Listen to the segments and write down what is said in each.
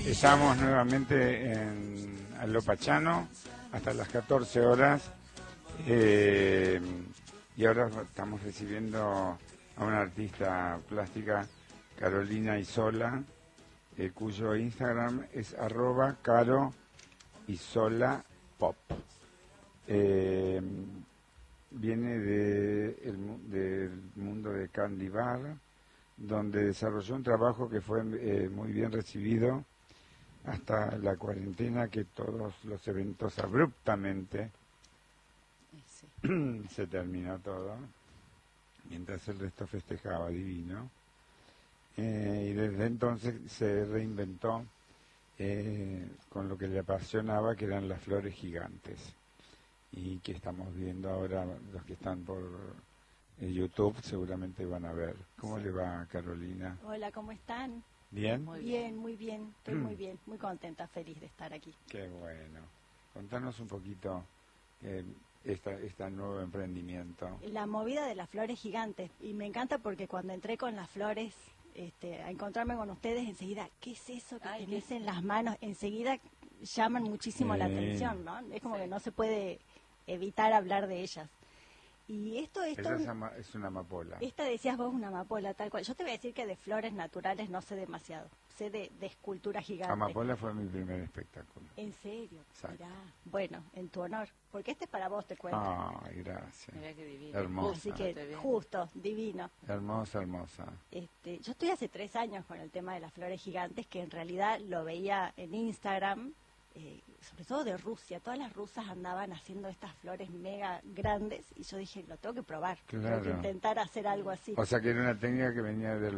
Estamos nuevamente en Alopachano hasta las 14 horas y ahora estamos recibiendo a una artista plástica, Carolina Isola, cuyo Instagram es @caroisolapop. Viene del mundo de Candy Bar, donde desarrolló un trabajo que fue muy bien recibido hasta la cuarentena, que todos los eventos abruptamente se terminó todo, mientras el resto festejaba divino. Y desde entonces se reinventó con lo que le apasionaba, que eran las flores gigantes, y que estamos viendo ahora. Los que están por YouTube seguramente van a ver. ¿Cómo le va, Carolina? Hola, ¿cómo están? ¿Bien? Muy bien, muy bien. Estoy muy bien, muy contenta, feliz de estar aquí. Qué bueno. Contanos un poquito este nuevo emprendimiento. La movida de las flores gigantes. Y me encanta porque cuando entré con las flores a encontrarme con ustedes, enseguida, ¿qué es eso que tenés en las manos? Enseguida llaman muchísimo la atención, ¿no? Es como que no se puede evitar hablar de ellas. Y esto es una amapola. Esta, decías vos, una amapola, tal cual. Yo te voy a decir que de flores naturales no sé demasiado. Sé de escultura gigante. Amapola fue mi primer espectáculo. ¿En serio? Exacto. Mirá. Bueno, en tu honor. Porque este es para vos, te cuento. Ay, gracias. Mirá qué divino. Hermosa. Así que, justo, divino. Hermosa, hermosa. Yo estoy hace 3 años con el tema de las flores gigantes, que en realidad lo veía en Instagram, sobre todo de Rusia. Todas las rusas andaban haciendo estas flores mega grandes y yo dije, lo tengo que probar, Claro. tengo que intentar hacer algo así. O sea que era una técnica que venía de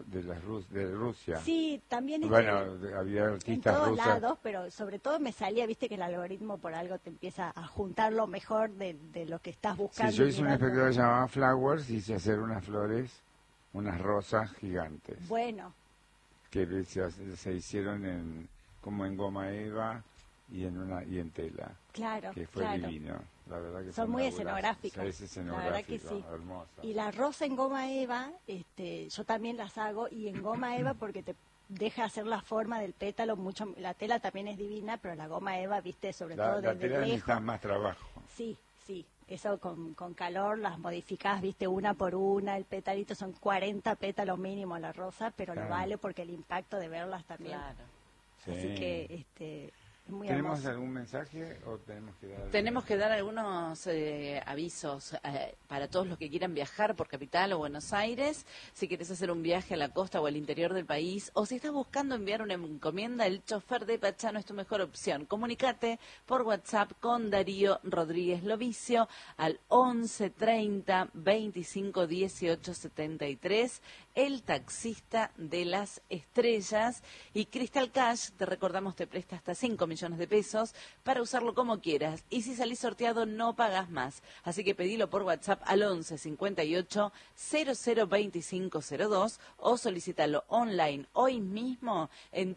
Rusia. Sí, también bueno, había artistas en todos rusas. lados, pero sobre todo me salía, viste que el algoritmo por algo te empieza a juntar lo mejor de lo que estás buscando. Sí, yo hice un espectáculo que se llamaba Flowers y hice hacer unas flores, unas rosas gigantes. Bueno. Que se hicieron como en goma eva y en tela. Claro, que fue divino. La verdad que son muy escenográficos. Es escenográfico, la verdad que sí. Hermosa. Y la rosa en goma eva, yo también las hago, y en goma eva porque te deja hacer la forma del pétalo mucho. La tela también es divina, pero la goma eva, viste, sobre todo desde la tela lejos. necesita más trabajo. Sí. Eso con calor las modificás, viste, una por una. El petalito son 40 pétalos mínimo la rosa, pero lo vale porque el impacto de verlas también. Claro. Sí. Así que es muy ¿Tenemos hermoso. algún mensaje o tenemos que dar? Tenemos que dar algunos avisos para todos los que quieran viajar por Capital o Buenos Aires. Si quieres hacer un viaje a la costa o al interior del país, o si estás buscando enviar una encomienda, el chofer de Pachano es tu mejor opción. Comunicate por WhatsApp con Darío Rodríguez Lovicio al 11 30 25 18 73, el taxista de las estrellas. Y Crystal Cash, te recordamos, te presta hasta 5 millones de pesos para usarlo como quieras, y si salís sorteado no pagas más, así que pedilo por WhatsApp al 11 58 00 25 02 o solicítalo online hoy mismo en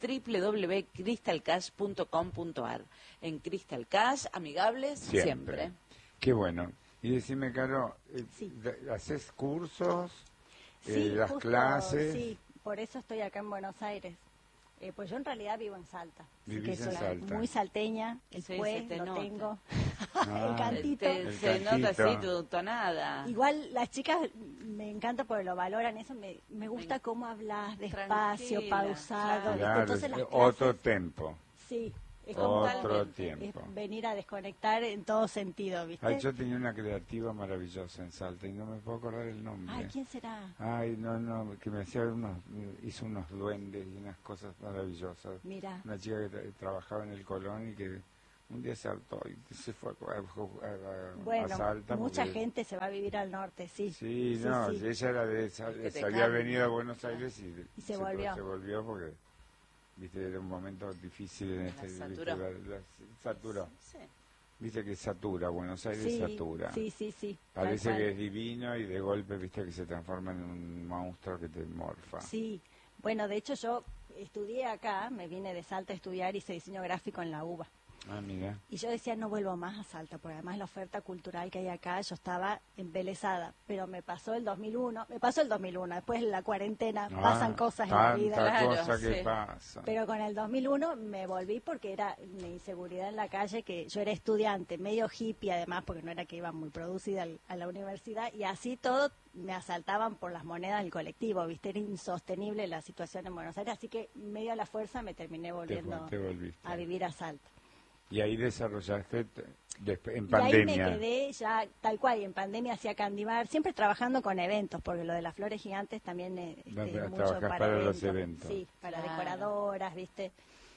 www.crystalcash.com.ar. En Crystal Cash, amigables siempre. Qué bueno. Y decime, Caro, Sí. ¿haces cursos? Sí, las justo, clases. Sí, por eso estoy acá en Buenos Aires. Pues yo en realidad vivo en Salta. Vivís en soy Salta. muy salteña, el Sí, pues se te lo nota. tengo. Ah, El cantito. Se nota así tu tonada. Igual las chicas me encanta porque lo valoran, eso me gusta cómo hablas despacio, Tranquila, pausado. claro. Claro, Entonces las otro clases, tempo. sí, es como Otro es tiempo. venir a desconectar en todo sentido, ¿viste? Ay, yo tenía una creativa maravillosa en Salta y no me puedo acordar el nombre. Ay, ¿quién será? Ay, no, que hizo unos duendes y unas cosas maravillosas. Mira. Una chica que trabajaba en el Colón y que un día saltó y se fue a Bueno, Salta. mucha porque- gente se va a vivir al norte, sí. Sí, Sí, no, sí. ella era se te había cambia. venido a Buenos Aires y se volvió. Se volvió porque, viste, era un momento difícil en saturó. la saturó. Sí. Viste que satura, Buenos Aires Sí, satura. sí. Parece tal que cual. es divino y de golpe, viste, que se transforma en un monstruo que te morfa. Sí, bueno, de hecho yo estudié acá, me vine de Salta a estudiar, hice diseño gráfico en la UBA. Ah, mira. Y yo decía, no vuelvo más a Salta, porque además la oferta cultural que hay acá, yo estaba embelesada. Pero me pasó el 2001, después de la cuarentena, pasan cosas en la vida. Tanta cosa Claro, que sí. pasa. Pero con el 2001 me volví porque era mi inseguridad en la calle, que yo era estudiante, medio hippie además, porque no era que iba muy producida a la universidad, y así todo me asaltaban por las monedas del colectivo, ¿viste? Era insostenible la situación en Buenos Aires, así que medio a la fuerza me terminé volviendo te volviste. a vivir a Salta. Y ahí desarrollaste en Y pandemia. ahí me quedé ya tal cual, y en pandemia hacía Candibar, siempre trabajando con eventos, porque lo de las flores gigantes también es mucho Trabajás para los eventos. eventos. Sí, para Claro. decoradoras, ¿viste?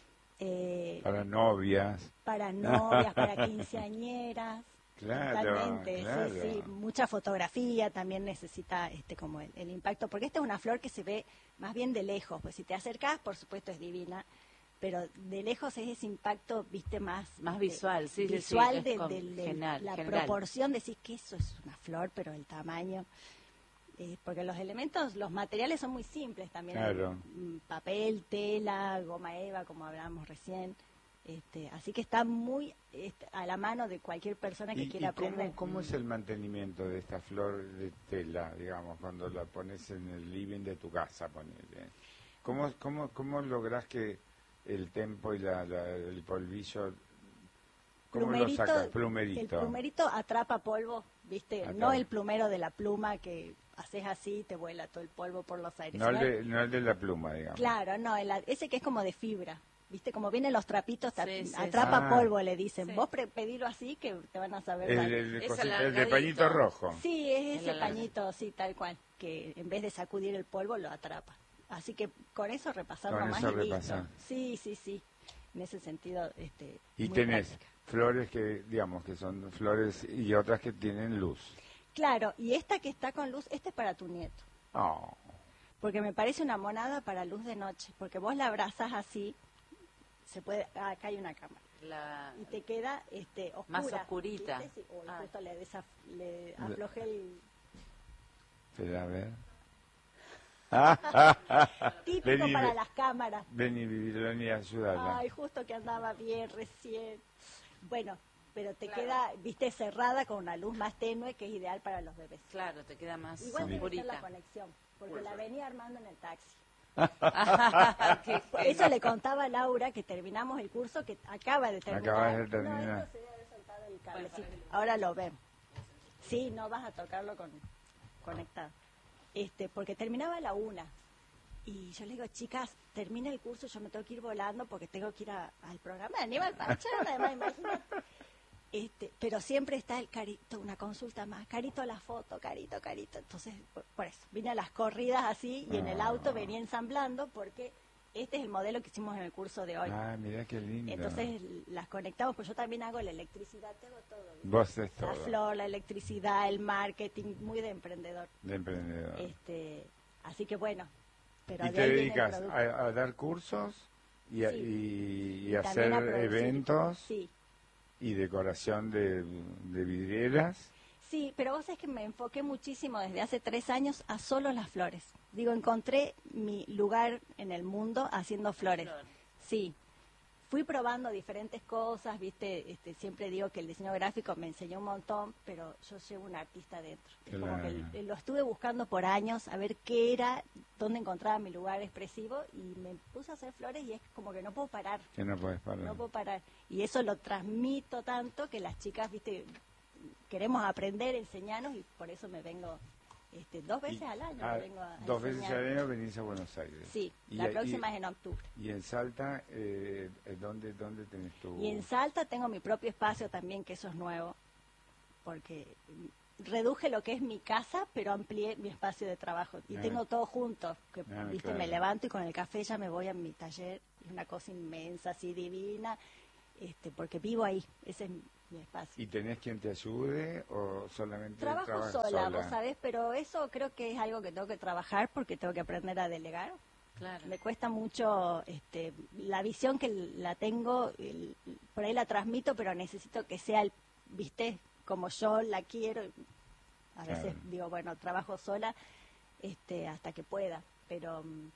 Para novias. Para novias, para quinceañeras. Claro, Totalmente, claro. sí, sí. Mucha fotografía también necesita como el impacto, porque esta es una flor que se ve más bien de lejos, pues si te acercás, por supuesto es divina, pero de lejos es ese impacto, viste, más visual, sí, visual sí, es de general, la general. proporción, decís que eso es una flor, pero el tamaño, porque los elementos, los materiales son muy simples también, Claro. papel, tela, goma eva, como hablábamos recién. Así que está muy a la mano de cualquier persona que quiera aprender. ¿Cómo es el mantenimiento de esta flor de tela, digamos, cuando la pones en el living de tu casa, ponele? ¿Cómo lográs que el tempo y el polvillo, cómo lo sacas? Plumerito. El plumerito atrapa polvo, ¿viste? Atrapa. No el plumero de la pluma que haces así y te vuela todo el polvo por los aires. No sino el de la pluma, digamos. Claro, no, ese que es como de fibra. ¿Viste? Como vienen los trapitos, Sí, sí, atrapa sí. polvo, le dicen. Sí. Vos pedilo así que te van a saber. El Es de alargadito. pañito rojo. Sí, es ese El pañito, sí, tal cual, que en vez de sacudir el polvo lo atrapa. Así que con eso repasarlo Con más eso y listo. repasar. Sí, sí, sí. En ese sentido, Y muy tenés práctica. flores que, digamos, que son flores y otras que tienen luz. Claro, y esta que está con luz, esta es para tu nieto. Oh, Porque me parece una monada para luz de noche. Porque vos la abrazas así, se puede, acá hay una cámara. Y te queda oscura. Más oscurita. ¿Viste? Sí, uy, Ah. justo le aflojé el... espera, a ver. Típico Vení, para las cámaras. Vení, Vivilonia, ayúdala. Ay, justo que andaba bien recién. Bueno, pero te queda, viste, cerrada con una luz más tenue que es ideal para los bebés. Claro, te queda más Igual tiene que ser la oscurita. conexión, porque la venía armando en el taxi. Qué Eso le contaba a Laura, que terminamos el curso, que acaba de terminar. Acabas de terminar. No, esto se debe haber soltado el cablecito. Ahora lo vemos. Sí, no vas a tocarlo conectado. Porque terminaba a la 1. Y yo le digo, chicas, termina el curso, yo me tengo que ir volando porque tengo que ir al programa de Aníbal Pachán, además, imagínate. Pero siempre está el Carito, una consulta más, Carito la foto, Carito. Entonces, por eso, vine a las corridas así y en el auto venía ensamblando porque este es el modelo que hicimos en el curso de hoy. Ah, mira qué lindo. Entonces las conectamos, pues yo también hago la electricidad, te hago todo. ¿Viste? Vos es La todo. flor, la electricidad, el marketing, muy de emprendedor. De emprendedor. Así que bueno, pero ¿Y de te ahí viene el dedicas producto. a dar cursos y, Sí. y Y hacer también a producir. eventos Sí. y decoración de vidrieras? Sí, pero vos sabés que me enfoqué muchísimo desde hace 3 años a solo las flores. Digo, encontré mi lugar en el mundo haciendo flores. Sí. Fui probando diferentes cosas, viste, siempre digo que el diseño gráfico me enseñó un montón, pero yo llevo un artista dentro. Es como Claro. que lo estuve buscando por años, a ver qué era, dónde encontraba mi lugar expresivo, y me puse a hacer flores y es como que no puedo parar. Que no puedes parar. No puedo parar. Y eso lo transmito tanto que las chicas, viste, queremos aprender, enseñarnos, y por eso me vengo 2 veces al año. Me vengo a 2 veces enseñar. al año venís a Buenos Aires. Sí, Y- la y- próxima es en octubre. Y en Salta, ¿dónde tenés tu...? Y en Salta tengo mi propio espacio también, que eso es nuevo, porque reduje lo que es mi casa, pero amplié mi espacio de trabajo. Y Ah. tengo todo junto, que viste, claro. me levanto y con el café ya me voy a mi taller. Es una cosa inmensa, así divina, porque vivo ahí, ese es mi espacio. ¿Y tenés quien te ayude o solamente Trabajo trabajas sola, vos sabés, pero eso creo que es algo que tengo que trabajar porque tengo que aprender a delegar. Claro. Me cuesta mucho la visión que la tengo, por ahí la transmito, pero necesito que sea, viste, como yo la quiero. A veces Claro. digo, bueno, trabajo sola hasta que pueda, pero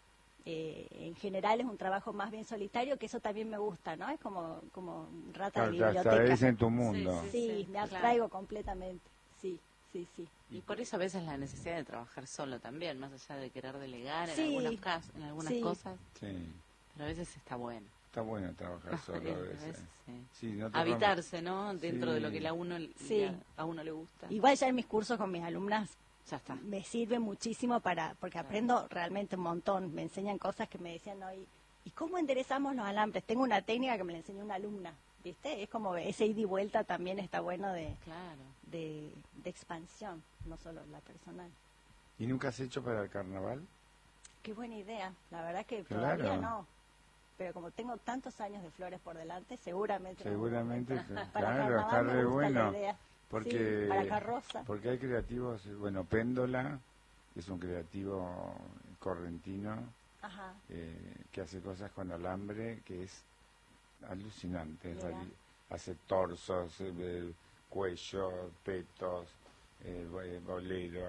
En general es un trabajo más bien solitario, que eso también me gusta, ¿no? Es como rata de Claro, biblioteca. es en tu mundo. Sí, me abstraigo completamente. Sí, sí, sí. Y por eso a veces la necesidad de trabajar solo también, más allá de querer delegar Sí, en algunas cosas, Sí, pero a veces está bueno. está bueno trabajar solo a veces. Sí. Sí, no te Habitarse, ¿no? Dentro de lo Sí. que a Sí. uno le gusta. Igual ya en mis cursos con mis alumnas Ya está. me sirve muchísimo porque aprendo realmente un montón. Me enseñan cosas que me decían hoy. ¿Y cómo enderezamos los alambres? Tengo una técnica que me la enseñó una alumna, ¿viste? Es como ese ida y vuelta también está bueno Claro. de expansión, no solo la personal. ¿Y nunca has hecho para el carnaval? Qué buena idea. La verdad que Claro. todavía no. Pero como tengo tantos años de flores por delante, seguramente... Seguramente, para claro, carnaval está me re gusta la bueno. idea. Porque, Sí, para carroza. porque hay creativos, bueno, Péndola, que es un creativo correntino, Ajá. que hace cosas con alambre, que es alucinante. Mira. Hace torsos, cuello, petos, bolero,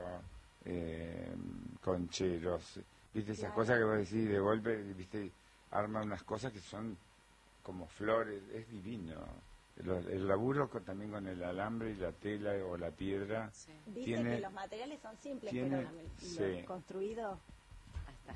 concheros, viste, esas Claro. cosas que vos decís de golpe, viste, arma unas cosas que son como flores, es divino. El laburo también con el alambre y la tela o la piedra Sí. Dice tiene- que los materiales son simples, tiene- pero lo sí. construido... Ahí está.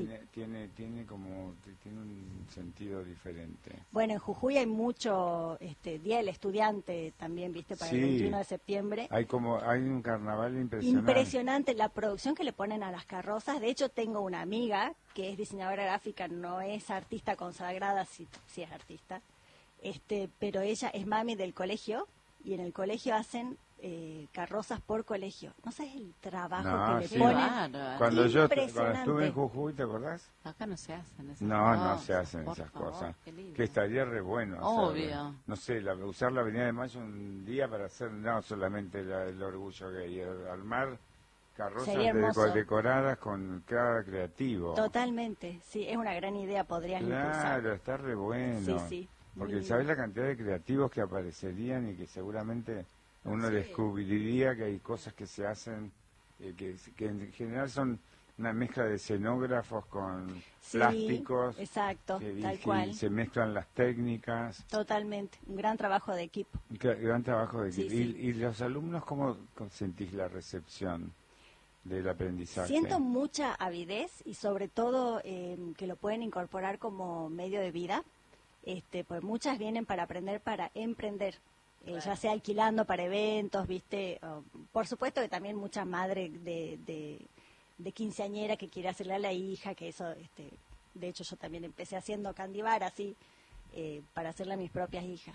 tiene un sentido diferente. Bueno, en Jujuy hay mucho Día del Estudiante también, ¿viste? Para Sí. el 21 de septiembre. Hay un carnaval impresionante. Impresionante la producción que le ponen a las carrozas. De hecho, tengo una amiga que es diseñadora gráfica, no es artista consagrada, sí es artista, pero ella es mami del colegio y en el colegio hacen carrozas por colegio. No sabes el trabajo No, que le sí. ponen. Bárbaro. Cuando Impresionante. estuve en Jujuy, ¿te acordás? Acá no se hacen esas No, cosas. no se hacen por esas favor, cosas. qué lindo. Que estaría re bueno hacer, Obvio. no sé, usar la Avenida de Mayo un día para hacer no solamente el orgullo gay, armar carrozas Sería hermoso. decoradas con cada creativo. Totalmente, sí, es una gran idea, podrías impulsar. Claro, está re bueno. Sí, sí. muy Porque lindo. sabes la cantidad de creativos que aparecerían y que seguramente uno Sí. descubriría que hay cosas que se hacen que en general son una mezcla de escenógrafos con Sí, plásticos, exacto, que tal cual. se mezclan las técnicas, Totalmente, un gran trabajo de equipo. un gran trabajo de Sí, equipo. sí. Y los alumnos, ¿cómo sentís la recepción del aprendizaje? Siento mucha avidez y sobre todo que lo pueden incorporar como medio de vida, pues muchas vienen para aprender, para emprender, ya sea alquilando para eventos, ¿viste? Por supuesto que también mucha madre de quinceañera que quiere hacerle a la hija, que eso, de hecho yo también empecé haciendo candy bar así, para hacerle a mis propias hijas.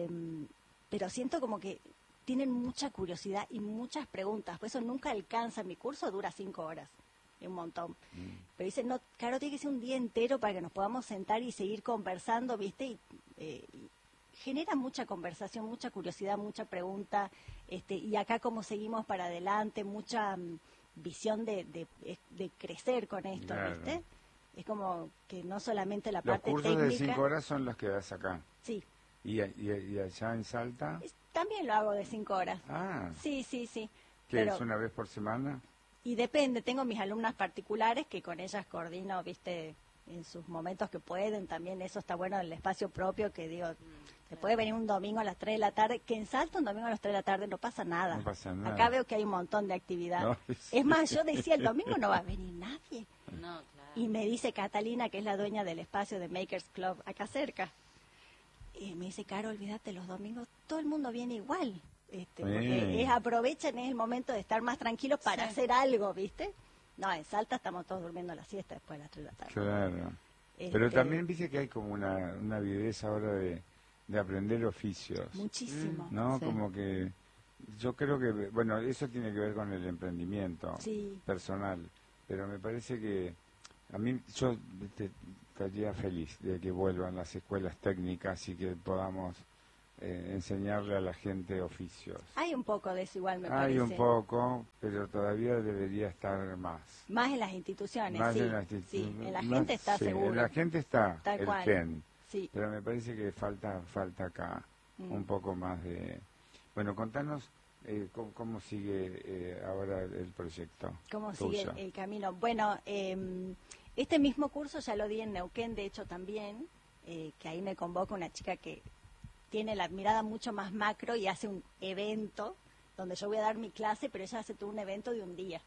Pero siento como que tienen mucha curiosidad y muchas preguntas, por eso nunca alcanza, mi curso dura 5 horas, es un montón. Pero dicen, no, claro, tiene que ser un día entero para que nos podamos sentar y seguir conversando, ¿viste? Y genera mucha conversación, mucha curiosidad, mucha pregunta, y acá cómo seguimos para adelante, mucha visión de crecer con esto, Claro. ¿viste? Es como que no solamente la Los parte cursos técnica. de 5 horas son los que das acá. Sí, ¿Y allá en Salta? también lo hago de 5 horas. Ah, Sí, sí, sí. ¿que Pero, es una vez por semana? y depende, tengo mis alumnas particulares que con ellas coordino, ¿viste? En sus momentos que pueden, también eso está bueno, el espacio propio, que digo, se puede venir un domingo a las 3 de la tarde, que en Salta un domingo a las 3 de la tarde no pasa nada. No pasa nada. Acá veo que hay un montón de actividad. No, Es más, yo decía, el domingo no va a venir nadie. No, claro. Y me dice Catalina, que es la dueña del espacio de Makers Club, acá cerca. Y me dice, Caro, olvídate, los domingos todo el mundo viene igual. Porque aprovechan, es el momento de estar más tranquilos para Sí. hacer algo, ¿viste? No, en Salta estamos todos durmiendo la siesta después de las 3 de la tarde. Claro. Pero también viste que hay como una avidez ahora de aprender oficios, Muchísimo. ¿no? Sí. Como que yo creo que, bueno, eso tiene que ver con el emprendimiento Sí. personal, pero me parece que yo estaría feliz de que vuelvan las escuelas técnicas y que podamos enseñarle a la gente oficios. Hay un poco de eso igual, me Hay parece. un poco, pero todavía debería estar más. Más en las instituciones, Más sí. en las Sí, en la más- gente está sí, seguro. En la gente está Tal el cual. gen, Sí. pero me parece que falta acá un poco más de... Bueno, contanos cómo sigue ahora el proyecto. ¿Cómo sigue tuyo. el camino? Bueno, Este mismo curso ya lo di en Neuquén, de hecho también, que ahí me convoca una chica que tiene la mirada mucho más macro y hace un evento donde yo voy a dar mi clase, pero ella hace todo un evento de un día.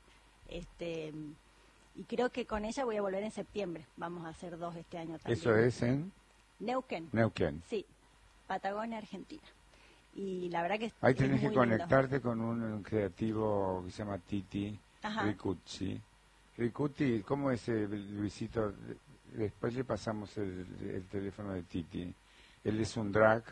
Y creo que con ella voy a volver en septiembre. Vamos a hacer 2 este año también. ¿Eso es en Neuquén? Neuquén. Sí, Patagonia, Argentina. Y la verdad que ahí es tenés que muy conectarte lindo. con un creativo que se llama Titi Ricucci. Ricucci, ¿cómo es Luisito? Después le pasamos el teléfono de Titi. Él es un drag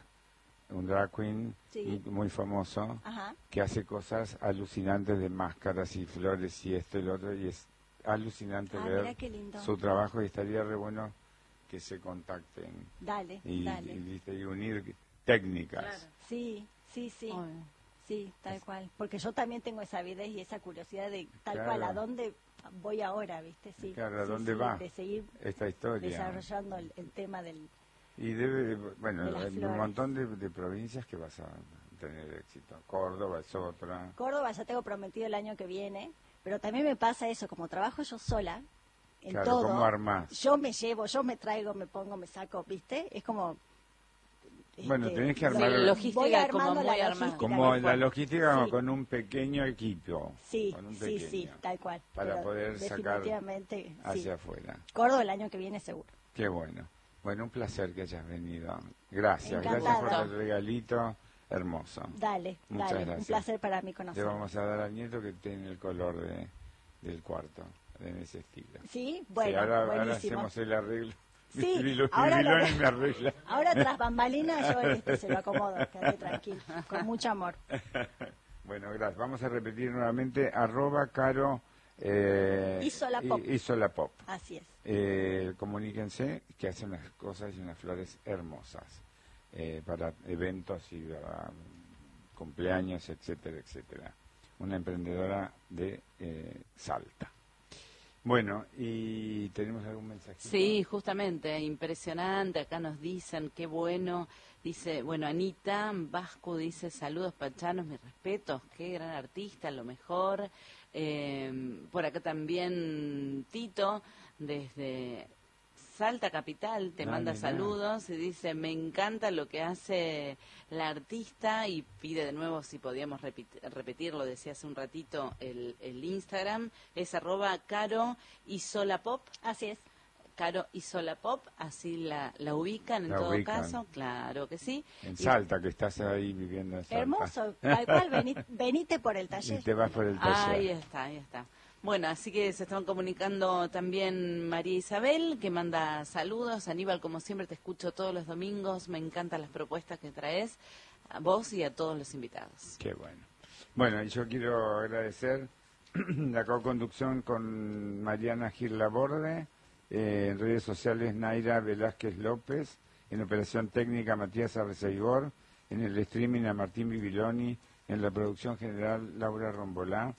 queen Sí. muy famoso, Ajá. que hace cosas alucinantes de máscaras y flores y esto y lo otro, y es alucinante Mirá ver qué lindo. su trabajo, y estaría re bueno que se contacten Dale, y, dale. y unir técnicas. Claro. Sí, sí, sí. Obvio. Sí, tal cual. Porque yo también tengo esa avidez y esa curiosidad de tal Claro. cual, ¿a dónde voy ahora, viste? Sí. Claro, ¿a sí, dónde sí, va de seguir esta historia? desarrollando el tema del... Y bueno, de las hay un flores. montón de provincias que vas a tener éxito. Córdoba es otra. Córdoba ya tengo prometido el año que viene, pero también me pasa eso, como trabajo yo sola, en Claro, todo, ¿cómo armás? yo me llevo, yo me traigo, me pongo, me saco, ¿viste? Es como... Bueno, tenés que Sí, armar logística voy armando como la muy armada. logística, como tal la cual. logística Sí. con un pequeño equipo. Sí, con un sí, pequeño, sí, tal cual. para pero poder sacar definitivamente, hacia sí. afuera. Córdoba el año que viene seguro. Qué bueno. Bueno, un placer que hayas venido. Gracias, Encantada. gracias por el regalito hermoso. Dale, Muchas dale, gracias. un placer para mí Le conocer. vamos a dar al nieto que tiene el color del cuarto, en ese estilo. Sí, bueno, Sí, ahora buenísimo. hacemos el arreglo. Sí, Mi ahora Vilone me arregla. Ahora tras bambalinas yo se lo acomodo, quédate tranquilo, con mucho amor. Bueno, gracias. Vamos a repetir nuevamente, @Caro Isolapop. Isolapop. Así es. Comuníquense, que hace unas cosas y unas flores hermosas para eventos y para cumpleaños, etcétera, etcétera. Una emprendedora de Salta. Bueno, ¿y tenemos algún mensajito? Sí, justamente, impresionante. Acá nos dicen, qué bueno. Dice, bueno, Anita Vasco dice, saludos pachanos, mis respetos, qué gran artista, lo mejor. Por acá también Tito, desde Salta Capital, te manda mirá. saludos y dice, me encanta lo que hace la artista, y pide de nuevo si podíamos repetirlo, decía hace un ratito el Instagram, es @Caro Isolapop. Así es. Caro Isolapop, así la ubican en La todo ubican. caso, claro que sí. En Y- Salta, que estás ahí viviendo en Salta. Hermoso, tal cual, venite por el Y taller. te vas por el taller. Ahí está, ahí está. Bueno, así que se están comunicando también María Isabel, que manda saludos. Aníbal, como siempre, te escucho todos los domingos. Me encantan las propuestas que traes, a vos y a todos los invitados. Qué bueno. Bueno, y yo quiero agradecer la co-conducción con Mariana Gil Laborde, en redes sociales Naira Velázquez López, en operación técnica Matías Arreceigor, en el streaming a Martín Bibiloni, en la producción general Laura Rombolá,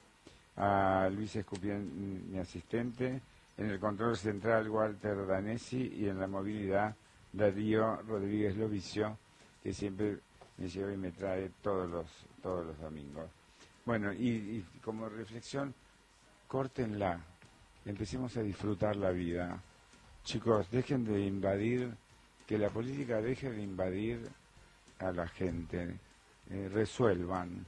a Luis Escupián, mi asistente, en el control central Walter Danesi, y en la movilidad Darío Rodríguez Lovicio, que siempre me lleva y me trae todos los domingos. Bueno, y como reflexión, córtenla, empecemos a disfrutar la vida. Chicos, dejen de invadir, que la política deje de invadir a la gente, resuelvan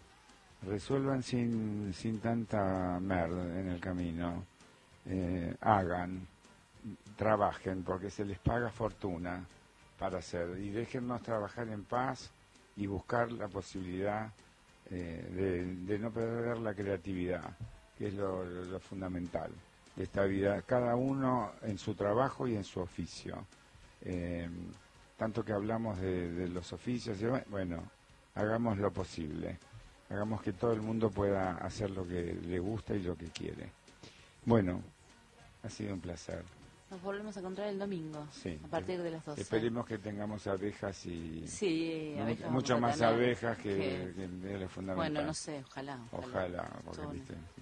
sin tanta merda en el camino, hagan, trabajen, porque se les paga fortuna para hacer, y déjennos trabajar en paz y buscar la posibilidad de no perder la creatividad, que es lo fundamental de esta vida, cada uno en su trabajo y en su oficio. Tanto que hablamos de los oficios, y bueno, hagamos lo posible, hagamos que todo el mundo pueda hacer lo que le gusta y lo que quiere. Bueno, ha sido un placer. Nos volvemos a encontrar el domingo, Sí. a partir de las 12. Esperemos que tengamos abejas y Sí, abejas vamos mucho a más tener, abejas que es lo fundamental. Bueno, no sé, ojalá. Ojalá, porque Son- viste,